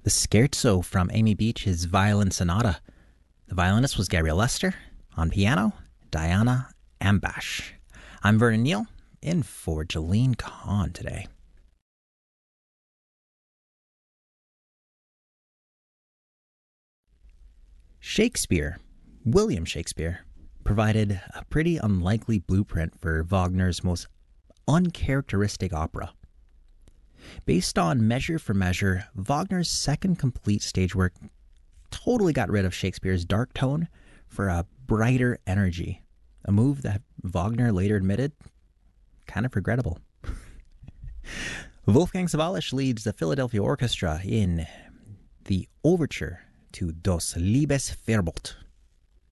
The Scherzo from Amy Beach's Violin Sonata. The violinist was Gabriel Lester. On piano, Diana Ambash. I'm Vernon Neal, in for Jolene Kahn today. Shakespeare, William Shakespeare, provided a pretty unlikely blueprint for Wagner's most uncharacteristic opera. Based on Measure for Measure, Wagner's second complete stage work totally got rid of Shakespeare's dark tone for a brighter energy, a move that Wagner later admitted kind of regrettable. Wolfgang Sawallisch leads the Philadelphia Orchestra in the overture to Das Liebesverbot.